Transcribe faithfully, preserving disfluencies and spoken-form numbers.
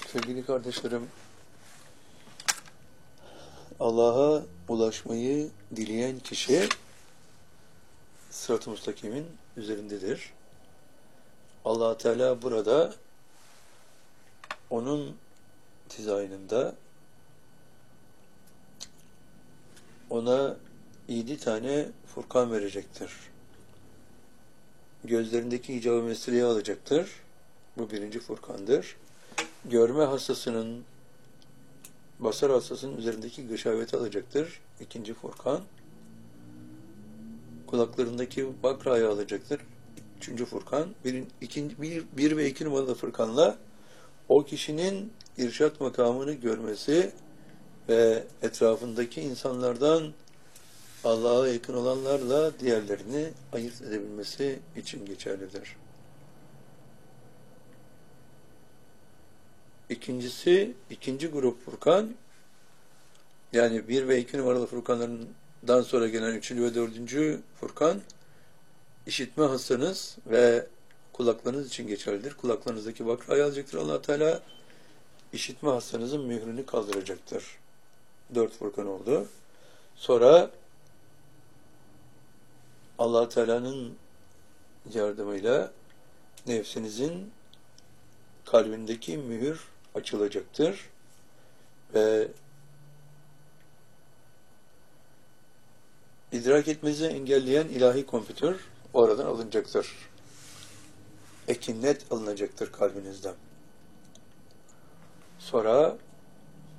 Sevgili kardeşlerim, Allah'a ulaşmayı dileyen kişi Sırat-ı Müstakim'in üzerindedir. Allah Teala burada onun dizaynında ona yedi tane Furkan verecektir. Gözlerindeki hicab-ı mesriye alacaktır. Bu birinci Furkan'dır. Görme hastasının, basar hastasının üzerindeki gışaveti alacaktır. İkinci Furkan. Kulaklarındaki bakrayı alacaktır. Üçüncü Furkan. Bir, ikinci, bir, bir ve iki numaralı Furkan'la o kişinin irşat makamını görmesi ve etrafındaki insanlardan Allah'a yakın olanlarla diğerlerini ayırt edebilmesi için geçerlidir. İkincisi, ikinci grup Furkan, yani bir ve iki numaralı Furkanlarından sonra gelen üçüncü ve dördüncü Furkan, işitme hastanız ve kulaklarınız için geçerlidir. Kulaklarınızdaki bakrayı alacaktır Allah Teala, işitme hastanızın mührünü kaldıracaktır. Dört Furkan oldu. Sonra Allah Teala'nın yardımıyla nefsinizin kalbindeki mühür açılacaktır ve idrak etmenizi engelleyen ilahi kompütör oradan alınacaktır. Ekinnet alınacaktır kalbinizden. Sonra